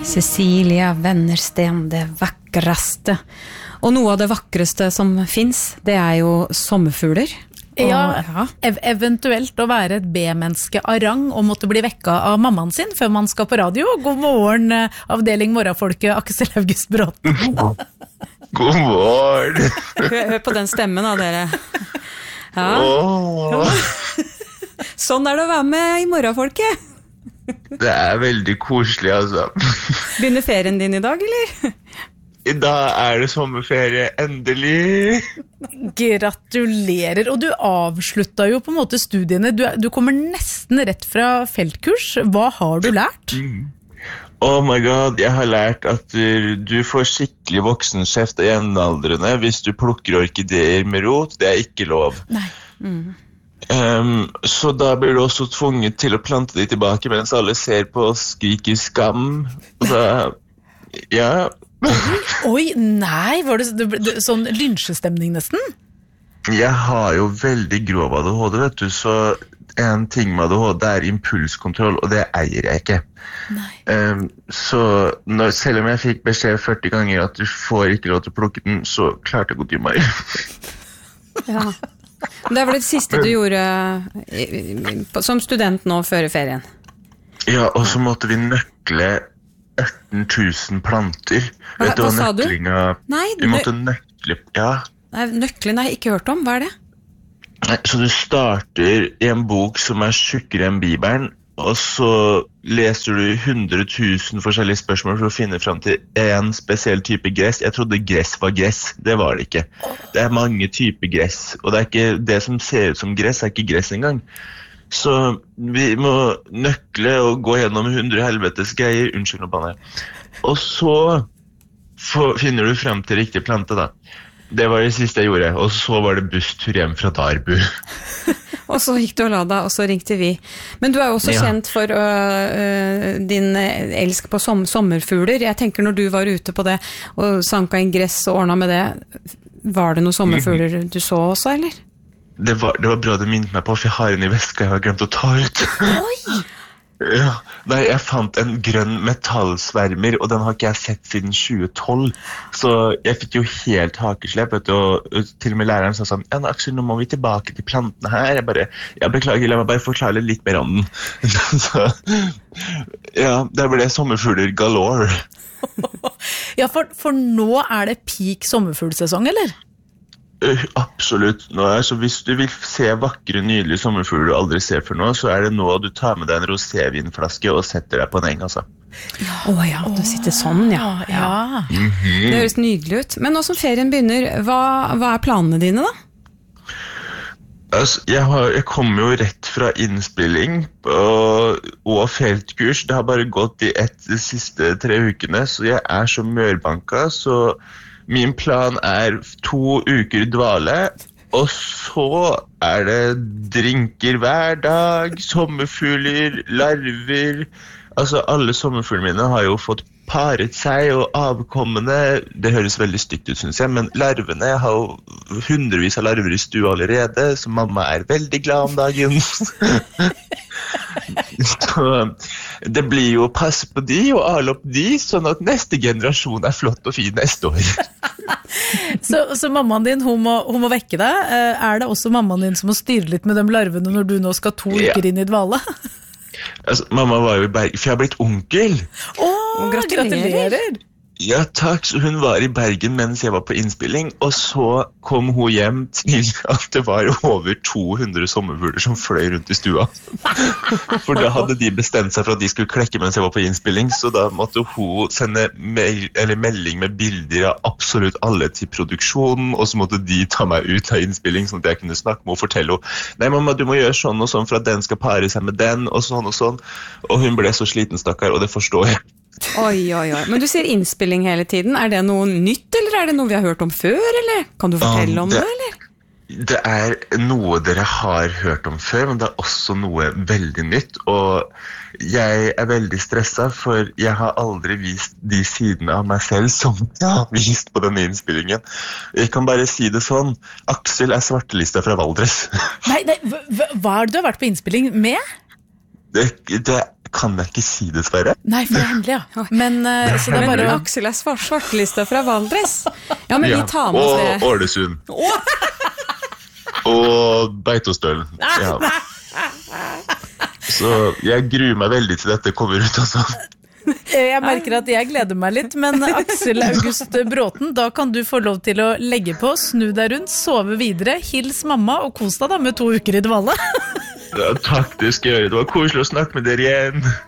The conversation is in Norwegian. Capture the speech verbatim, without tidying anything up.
Cecilia Wennersten, det vakreste. Og noe av det vakreste som finnes, det er jo sommerfugler. Og, ja, ja. Ev- eventuelt å være et B-menneske av rang og måtte bli vekka av mammaen sin før man skal på radio. God morgen, avdeling morgenfolket, Aksel August Bråten. God morgen. Hør, hør på den stemmen da, dere. Ja. Åh. Sånn er det å være med i morgenfolket. Det er veldig koselig, altså. Begynner ferien din i dag, eller? I dag er det sommerferie, endelig. Gratulerer, og du avsluttet jo på en måte studiene. Du, du kommer nesten rett fra feltkurs. Hva har du lært? Mm. Oh my god, jeg har lært at uh, du får skikkelig voksenkjeft av jevnaldrende hvis du plukker orkideer med rot. Det er ikke lov. Nei. Mm. Um, så da blir du også tvunget til å plante de tilbake mens alle ser på og skriker skam. Så, ja. Oi, nei, var det, det, det sånn lynsjestemning nesten? Jeg har jo veldig grov A D H D, vet du, så en ting med A D H D er impulskontroll, og det eier jeg ikke. Nei. Um, så når, selv om jeg fikk beskjed førti ganger at du får ikke lov til å plukke den, så klarte jeg å gå til meg. Ja. Det var det siste du gjorde som student nå før ferien. Ja, og så måtte vi nøkle atten tusen planter. Hva, Vet du hva hva sa du? nøklinga... Nei, vi måtte nøkle... Ja. Nei, nøkkelen har jeg ikke hørt om. Hva er det? Nei, så du starter i en bok som er tjukkere enn Bibelen, og så leser du hundre tusen forskjellige spørsmål for å finne frem til en spesiell type gress. Jeg trodde gress var gress, det var det ikke. Det er mange typer gress, og det er ikke det som ser ut som gress, er ikke gress engang. Så vi må nøkle og gå gjennom hundre helvetes greier, unnskyld nå banner. Og så får, finner du frem til riktig plante da. Det var det siste jeg gjorde, og så var det busstur hjem fra Darbu. Og så gikk du og la deg, og så ringte vi. Men du er jo også ja. kjent for uh, uh, din elsk på som sommerfugler. Jeg tenker når du var ute på det, og sanka inn gress og ordnet med det, var det noen sommerfugler du så også, eller? Det var, det var bra du minnet meg på, for jeg har en i veska jeg har glemt å ta ut. Oi! Ja, nei, jeg fant en grønn metallsvermer, og den har ikke jeg sett siden tjue tolv. Så jeg fikk jo helt hakeslepp, vet du, og til og med læreren sa sånn, ja, Aksel, nå må vi tilbake til plantene her. Jeg bare, jeg beklager, la meg bare forklare litt mer om den. Så, ja, der ble det sommerfugler galore. Ja, for, for nå er det peak sommerfuglsesong, eller? Uh, absolutt. Nå er, så hvis du vil se vakre, nydelige sommerfugler du aldri ser før nå, så er det nå du tar med deg en rosévinflaske og setter deg på en eng, altså. Å oh, ja, du sitter sånn, ja. ja. ja. Mm-hmm. Det høres nydelig ut. Men nå som ferien begynner, hva, hva er planene dine da? Altså, jeg, har, jeg kommer jo rett fra innspilling og, og feltkurs. Det har bare gått i ett de siste tre ukene, så jeg er så mørbanka, så min plan er to uker dvale, og så er det drinker hver dag, sommerfugler, larver. Altså, alle sommerfuglene mine har jo fått paret seg, og avkommende, det høres veldig stygt ut, synes jeg, men larvene har jo hundrevis av larver i stua allerede, så mamma er veldig glad om dagen. Så det blir jo pass på de og ale opp de, sånn at neste generasjon er flott og fin neste år. så, så mammaen din, hun må, hun må vekke deg. Er det også mammaen din som må styre litt med de larvene når du nå skal to ja. uker inn i dvale? Altså, mamma var jo i Bergen, for jeg har blitt onkel. Åh, gratulerer. gratulerer. Ja, takk. Så hun var i Bergen mens jeg var på innspilling, og så kom hun hjem til at det var over to hundre sommerfugler som fløy rundt i stua. For da hadde de bestemt seg for at de skulle klekke mens jeg var på innspilling, så da måtte hun sende mail, eller melding med bilder av absolutt alle til produksjonen, og så måtte de ta meg ut av innspilling, sånn at jeg kunne snakke med og fortelle henne, nei mamma, du må gjøre sånn og sånn for at den skal pare seg med den, og sånn og sånn. Og hun ble så sliten, stakkar, og det forstår jeg. Oi, oi, oi. Men du sier innspilling hele tiden. Er det noe nytt, eller er det noe vi har hørt om før, eller? Kan du fortelle um, det, om det, eller? Det er noe dere har hørt om før, men det er også noe veldig nytt, og jeg er veldig stresset, for jeg har aldri vist de sidene av meg selv som jeg har vist på denne innspillingen. Jeg kan bare si det sånn, Aksel er svartelista fra Valdres. Nei, nei, hva er det du har vært på innspilling med? Det, det kan jeg ikke si dessverre. Nei, for det er hemmelig, ja. Men, uh, så det er bare Men å... Aksel er svart, svartlista fra Valdres. Ja, men vi tar med oss det. Og Ålesund. Og Beitostølen. Ja. Så jeg gruer meg veldig til dette kommer ut, altså. Jeg merker at jeg gleder meg litt, men Aksel August Bråten, da kan du få lov til å legge på, snu deg rundt, sove videre, hils mamma og kos deg da med to uker i dvale. Ja, takk, det skal jeg gjøre. Det var koselig å snakke med dere igjen.